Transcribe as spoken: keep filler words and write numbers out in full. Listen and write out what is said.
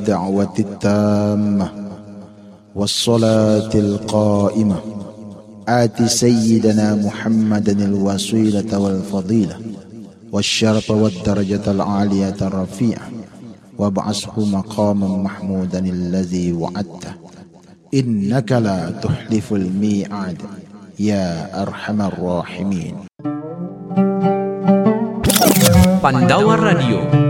الدعوة التامة والصلاة القائمة آت سيدنا محمدا الوسيلة والفضيلة والشرف والدرجة العالية الرفيعة وابعثه مقاما محمودا الذي وعدته إنك لا تخلف الميعاد يا أرحم الراحمين. Pandawa Radio